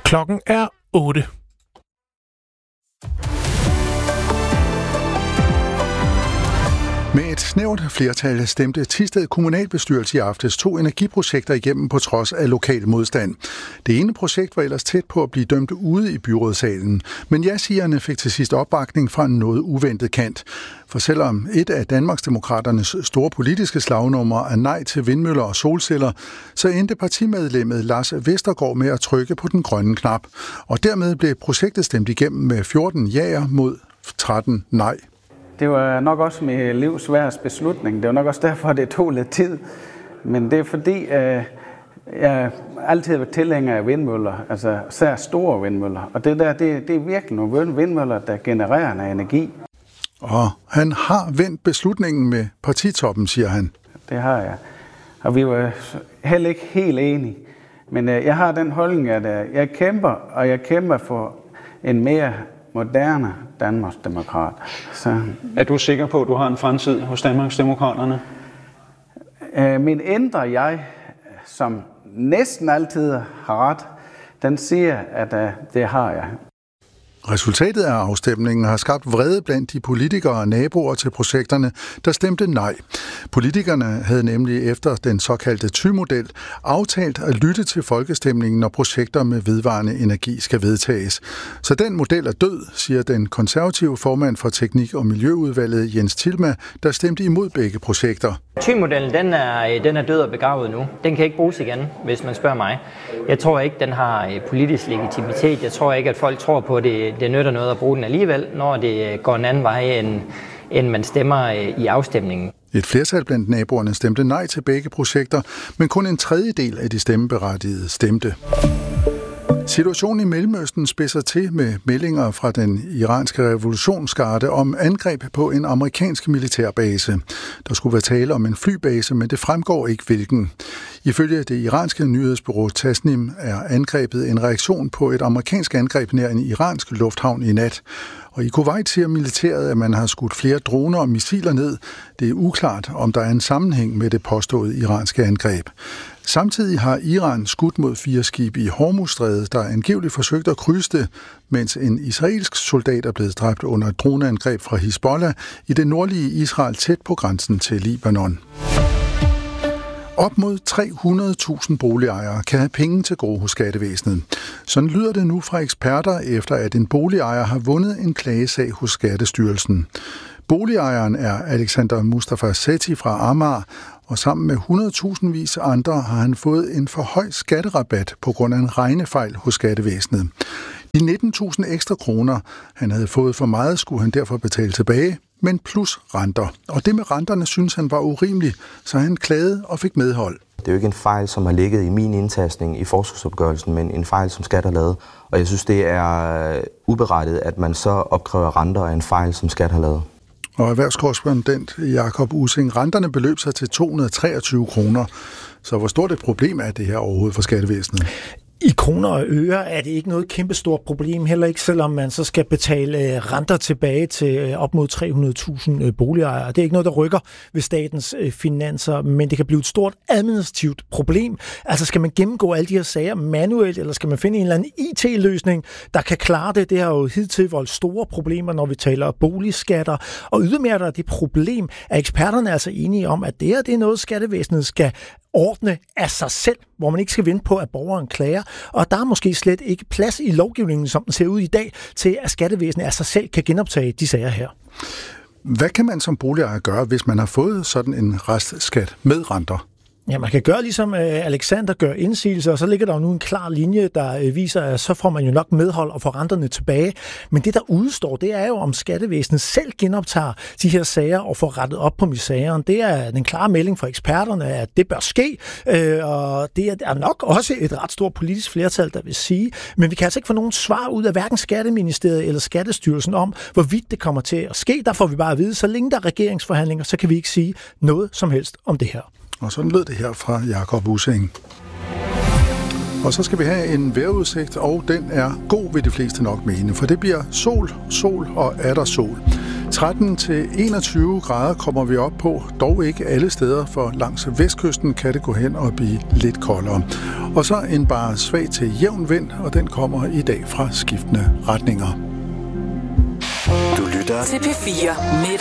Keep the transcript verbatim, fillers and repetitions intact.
Klokken er otte. Med et snævert flertal stemte Thisted kommunalbestyrelse i aftes to energiprojekter igennem på trods af lokal modstand. Det ene projekt var ellers tæt på at blive dømt ude i byrådssalen, men ja-sigerne fik til sidst opbakning fra en noget uventet kant. For selvom et af Danmarksdemokraternes store politiske slagnumre er nej til vindmøller og solceller, så endte partimedlemmet Lars Vestergaard med at trykke på den grønne knap. Og dermed blev projektet stemt igennem med fjorten ja'er mod tretten nej. Det var nok også mit livs sværeste beslutning. Det var nok også derfor, det tog lidt tid. Men det er fordi, øh, jeg altid har været tilhænger af vindmøller, altså sær store vindmøller. Og det der, det, det er virkelig nogle vindmøller, der genererer noget energi. Og han har vendt beslutningen med partitoppen, siger han. Det har jeg. Og vi var heller ikke helt enige. Men øh, jeg har den holdning, at øh, jeg kæmper, og jeg kæmper for en mere moderne Danmarksdemokrat. Så er du sikker på, at du har en fremtid hos Danmarksdemokraterne? Øh, min indre jeg, som næsten altid har ret, den siger, at øh, det har jeg. Resultatet af afstemningen har skabt vrede blandt de politikere og naboer til projekterne, der stemte nej. Politikerne havde nemlig efter den såkaldte Thy-model aftalt at lytte til folkestemningen, når projekter med vedvarende energi skal vedtages. Så den model er død, siger den konservative formand for Teknik- og Miljøudvalget Jens Tilma, der stemte imod begge projekter. Thy-modellen, den er, den er død og begravet nu. Den kan ikke bruges igen, hvis man spørger mig. Jeg tror ikke, den har politisk legitimitet. Jeg tror ikke, at folk tror på, at det, det nytter noget at bruge den alligevel, når det går en anden vej, end, end man stemmer i afstemningen. Et flertal blandt naboerne stemte nej til begge projekter, men kun en tredjedel af de stemmeberettigede stemte. Situationen i Mellemøsten spidser til med meldinger fra den iranske revolutionsgarde om angreb på en amerikansk militærbase. Der skulle være tale om en flybase, men det fremgår ikke hvilken. Ifølge det iranske nyhedsbureau Tasnim er angrebet en reaktion på et amerikansk angreb nær en iransk lufthavn i nat. Og i Kuwait siger militæret, at man har skudt flere droner og missiler ned. Det er uklart, om der er en sammenhæng med det påståede iranske angreb. Samtidig har Iran skudt mod fire skibe i Hormuzstrædet, der angiveligt forsøgte at krydse det, mens en israelsk soldat er blevet dræbt under et droneangreb fra Hizbollah i det nordlige Israel tæt på grænsen til Libanon. Op mod tre hundrede tusind boligejere kan have penge til gode hos skattevæsenet. Sådan lyder det nu fra eksperter, efter at en boligejer har vundet en klagesag hos Skattestyrelsen. Boligejeren er Alexander Mustafa Sethi fra Amager, og sammen med hundredtusindvis af andre har han fået en for høj skatterabat på grund af en regnefejl hos skattevæsenet. De nitten tusind ekstra kroner, han havde fået for meget, skulle han derfor betale tilbage, men plus renter. Og det med renterne synes han var urimeligt, så han klagede og fik medhold. Det er jo ikke en fejl, som har ligget i min indtastning i forskudsopgørelsen, men en fejl, som skat har lavet. Og jeg synes, det er uberettiget, at man så opkræver renter af en fejl, som skat har lavet. Og erhvervskorrespondent Jakob Ussing, renterne beløb sig til to hundrede og treogtyve kroner. Så hvor stort et problem er det her overhovedet for skattevæsenet? I kroner og øre er det ikke noget kæmpestort problem, heller ikke selvom man så skal betale renter tilbage til op mod tre hundrede tusind boligejere. Det er ikke noget, der rykker ved statens finanser, men det kan blive et stort administrativt problem. Altså skal man gennemgå alle de her sager manuelt, eller skal man finde en eller anden I T-løsning, der kan klare det? Det har jo hidtil voldt store problemer, når vi taler boligskatter. Og ydermere der er det problem, at eksperterne er altså enige om, at det her det er noget, skattevæsenet skal ordne af sig selv, hvor man ikke skal vente på, at borgeren klager. Og der er måske slet ikke plads i lovgivningen, som den ser ud i dag, til at skattevæsenet af sig selv kan genoptage de sager her. Hvad kan man som boligejer gøre, hvis man har fået sådan en restskat med renter? Ja, man kan gøre ligesom Alexander gør indsigelse, og så ligger der jo nu en klar linje, der viser, at så får man jo nok medhold og får renterne tilbage. Men det, der udstår, det er jo, om skattevæsenet selv genoptager de her sager og får rettet op på misæren. Det er den klare melding fra eksperterne, at det bør ske, og det er nok også et ret stort politisk flertal, der vil sige. Men vi kan altså ikke få nogen svar ud af hverken Skatteministeriet eller Skattestyrelsen om, hvorvidt det kommer til at ske. Der får vi bare at vide, så længe der er regeringsforhandlinger, så kan vi ikke sige noget som helst om det her. Og sådan lød det her fra Jakob Ussing. Og så skal vi have en vejrudsigt, og den er god, vil de fleste nok mene, for det bliver sol, sol og atter sol. tretten til enogtyve grader kommer vi op på, dog ikke alle steder, for langs vestkysten kan det gå hen og blive lidt koldere. Og så en bare svag til jævn vind, og den kommer i dag fra skiftende retninger. Du lytter til P fire.